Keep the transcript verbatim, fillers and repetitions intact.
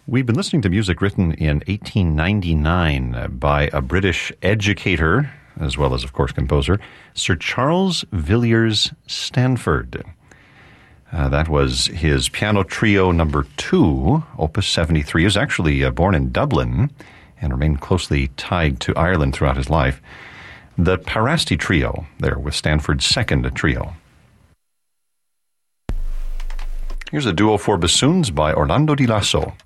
We've been listening to music written in eighteen ninety-nine by a British educator, as well as, of course, composer, Sir Charles Villiers Stanford. Uh, that was his piano trio number two, Opus seventy-three. He was actually uh, born in Dublin and remained closely tied to Ireland throughout his life. The Parasti Trio, there with Stanford's second trio. Here's a duo for bassoons by Orlando Di Lasso.